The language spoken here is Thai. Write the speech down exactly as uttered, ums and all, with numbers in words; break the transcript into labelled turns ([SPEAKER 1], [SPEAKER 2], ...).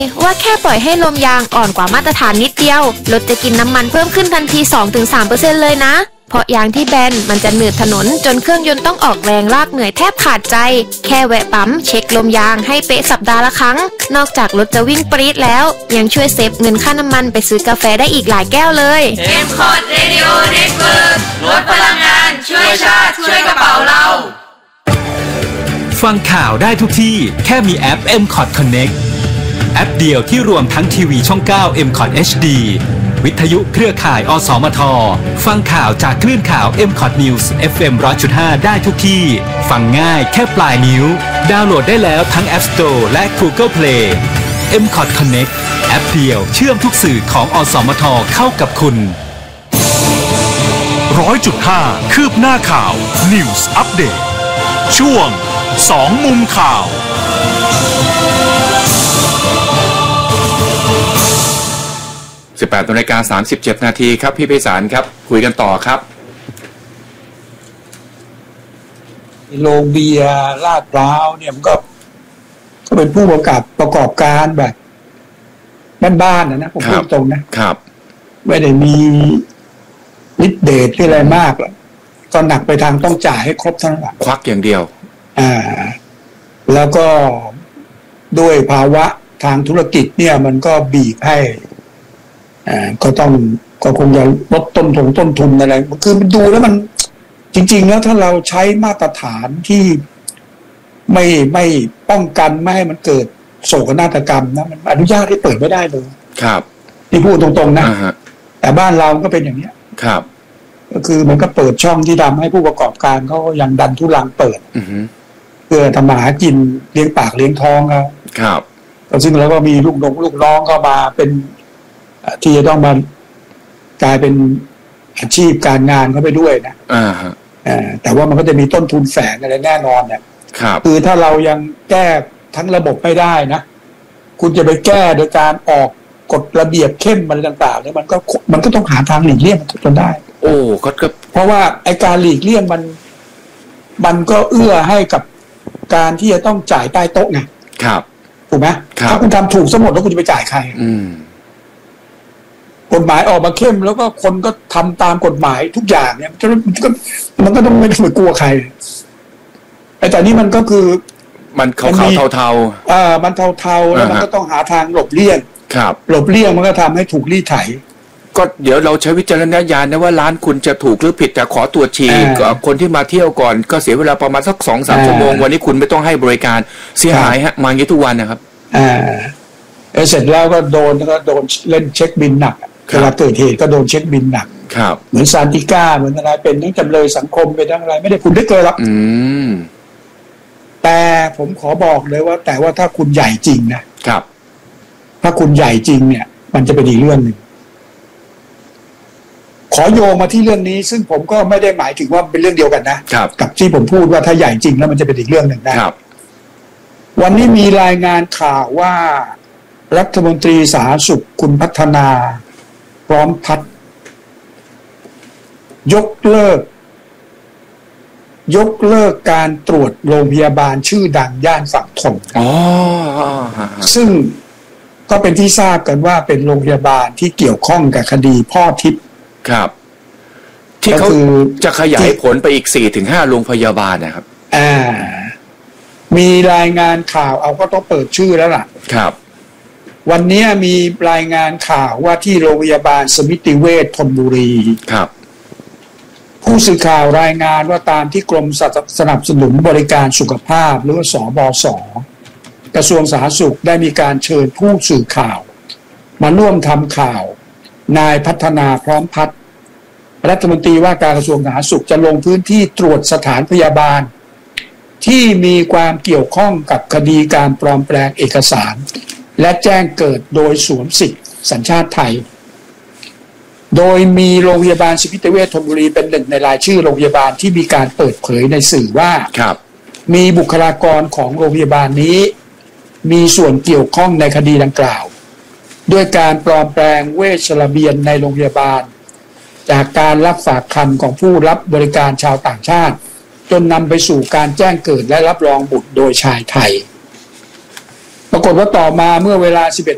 [SPEAKER 1] ว่าแค่ปล่อยให้ลมยางอ่อนกว่ามาตรฐานนิดเดียวรถจะกินน้ำมันเพิ่มขึ้นทันที สองถึงสามเปอร์เซ็นต์ เลยนะเพราะยางที่แบนมันจะหนืดถนนจนเครื่องยนต์ต้องออกแรงลากเหนื่อยแทบขาดใจแค่แวะปั๊มเช็คลมยางให้เป๊ะสัปดาห์ละครั้งนอกจากรถจะวิ่งปรี๊ดแล้วยังช่วยเซฟเงินค่าน้ำมันไปซื้อกาแฟได้อีกหลายแก้วเลย
[SPEAKER 2] เอ็ม คอร์ด Radio Network ลดพลังงานช่วยชาติช่วยกระเป๋าเรา
[SPEAKER 3] ฟังข่าวได้ทุกที่แค่มีแอป เอ็ม คอร์ด Connect แอปเดียวที่รวมทั้งทีวีช่อง เก้า เอ็ม คอร์ด เอช ดี วิทยุเครือข่าย อสมท ฟังข่าวจากคลื่นข่าว เอ็ม คอร์ด News เอฟ เอ็ม หนึ่งร้อยจุดห้า ได้ทุกที่ฟังง่ายแค่ปลายนิ้วดาวน์โหลดได้แล้วทั้ง App Store และ Google Play เอ็ม คอร์ด Connect แอปเดียวเชื่อมทุกสื่อของอสมทเข้ากับคุณ
[SPEAKER 4] ร้อยจุดห้า คืบหน้าข่าว News Update ช่วงสองมุมข่าว
[SPEAKER 5] สิบแปดนาฬิกาสามสิบเจ็ดนาทีครับพี่ไพศาลครับคุยกันต่อครับ
[SPEAKER 6] โรงเบียร์ลาดพร้าวเนี่ยมันก็ก็เป็นผู้ประกอบประกอบการแบบบ้านๆนะนะผมพูดตรงนะครับไม่ได้มีฤทธิ์เดชที่อะไรมากหรอกก็หนักไปทางต้องจ่ายให้ครบทั้งหมด
[SPEAKER 5] ควักอย่างเดียว
[SPEAKER 6] อ่าแล้วก็ด้วยภาวะทางธุรกิจเนี่ยมันก็บีบให้อ่าก็ต้องก็คงจะลดต้นทุนต้นทุนอะไรคือมันดูแล้วมันจริงๆแล้วถ้าเราใช้มาตรฐานที่ไม่ไม่ป้องกันไม่ให้มันเกิดโศกนาฏกรรมนะมันอนุญาตให้เปิดไม่ได้เลย
[SPEAKER 5] ครับ
[SPEAKER 6] ที่พูดตรงๆนะแต่บ้านเราก็เป็นอย่างเนี้ย
[SPEAKER 5] ครับ
[SPEAKER 6] ก็คือมันก็เปิดช่องที่ทำให้ผู้ประกอบการเขายังดันทุรังเปิดเพื่อทำมาหากินเลี้ยงปากเลี้ยงท้องเขา
[SPEAKER 5] ครับ
[SPEAKER 6] ซึ่งแล้วก็มีลูกน้องลูกน้องเข้ามาเป็นที่จะต้องมากลายเป็นอาชีพการงานเข้าไปด้วยนะ
[SPEAKER 5] อ่าฮะ
[SPEAKER 6] แต่ว่ามันก็จะมีต้นทุนแฝงอะไรแน่นอนเนี่ย
[SPEAKER 5] ครับ
[SPEAKER 6] คือถ้าเรายังแก้ทั้งระบบไม่ได้นะคุณจะไปแก้โดยการออกกฎระเบียบเข้มอะไรต่างๆเนี่ยมันก็มันก็ต้องหาทางหลีกเลี่ยงมันจนได้
[SPEAKER 5] โอ้ก็ก็
[SPEAKER 6] เพราะว่าไอ้การหลีกเลี่ยงมันมันก็เอื้อให้กับการที่จะต้องจ่ายใต้โต๊ะไง
[SPEAKER 5] ครับ
[SPEAKER 6] ถูกไหมถ้าคุณทำถูกสมมติแล้วคุณจะไปจ่ายใคร
[SPEAKER 5] อืม
[SPEAKER 6] กฎหมายออกมาเข้มแล้วก็คนก็ทำตามกฎหมายทุกอย่างเนี่ยมันก็มันก็ต้องไม่ต้องไปกลัวใครไอ้แต่นี่มันก็คือ
[SPEAKER 5] มันขาวๆเทา
[SPEAKER 6] ๆอ่ามันเทาๆแล้วมันก็ต้องหาทางหลบเลี่ยง
[SPEAKER 5] ครับ
[SPEAKER 6] หลบเลี่ยงมันก็ทำให้ถูกรีดไถ
[SPEAKER 5] ก็เดี๋ยวเราใช้วิจารณญาณนะว่าร้านคุณจะถูกหรือผิดแต่ขอตรวจฉี่คนที่มาเที่ยวก่อนก็เสียเวลาประมาณสักสองสามชั่วโมงวันนี้คุณไม่ต้องให้บริการเสียหายฮะมาอย่างนี้ทุกวันนะครับ
[SPEAKER 6] อ่าเสร็จแล้วก็โดนก็โดนเล่นเช็คบินหนักเวลาเกิดเหตุก็โดนเช็คบินหนัก
[SPEAKER 5] ครับ
[SPEAKER 6] เหมือนซานติก้าเหมือนอะไรเป็นทั้งจำเลยสังคมเป็นทั้งอะไรไม่ได้คุณได้เกินหรอก
[SPEAKER 5] อืม
[SPEAKER 6] แต่ผมขอบอกเลยว่าแต่ว่าถ้าคุณใหญ่จริงนะครับถ้าคุณใหญ่จริงเนี่ยมันจะเป็นอีกเรื่องหนึ่งขอโยงมาที่เรื่องนี้ซึ่งผมก็ไม่ได้หมายถึงว่าเป็นเรื่องเดียวกันนะกับที่ผมพูดว่าถ้าใหญ่จริงแล้วมันจะเป็นอีกเรื่องหนึ่งนะครับวันนี้มีรายงานข่าวว่ารัฐมนตรีสาธารณสุขคุณพัฒนาพร้อมพัฒน์ยกเลิกยกเลิกการตรวจโรงพยาบาลชื่อดังย่านฝั่งทน
[SPEAKER 5] อ๋อ
[SPEAKER 6] ซึ่งก็เป็นที่ทราบกันว่าเป็นโรงพยาบาลที่เกี่ยวข้องกับคดีพ่อทิพย์
[SPEAKER 5] ครับที่เขาจะขยายผลไปอีก สี่ถึงห้า โรงพยาบาลนะครับ
[SPEAKER 6] อ่ามีรายงานข่าวเอาก็ต้องเปิดชื่อแล้วล่ะ
[SPEAKER 5] ครับ
[SPEAKER 6] วันนี้มีรายงานข่าวว่าที่โรงพยาบาลสมิติเวชธนบุรี
[SPEAKER 5] ครับ
[SPEAKER 6] ผู้สื่อข่าวรายงานว่าตามที่กรมสนับสนุนบริการสุขภาพหรือว่าสบส.กระทรวงสาธารณสุขได้มีการเชิญผู้สื่อข่าวมาร่วมทำข่าวนายพัฒนาพร้อมพัฒน์รัฐมนตรีว่าการกระทรวงสาธารณสุขจะลงพื้นที่ตรวจสถานพยาบาลที่มีความเกี่ยวข้องกับคดีการปลอมแปลงเอกสารและแจ้งเกิดโดยสวมสิทธิสัญชาติไทยโดยมีโรงพยาบาลสมิติเวชธนบุรีเป็นหนึ่งในรายชื่อโรงพยาบาลที่มีการเปิดเผยในสื่อว่ามีบุคลากรของโรงพยาบาลนี้มีส่วนเกี่ยวข้องในคดีดังกล่าวด้วยการปลอมแปลงเวชระเบียนในโรงพยาบาลจากการรับฝากคันของผู้รับบริการชาวต่างชาติจนนำไปสู่การแจ้งเกิดและรับรองบุตรโดยชายไทยปรากฏว่าต่อมาเมื่อเวลา สิบเอ็ด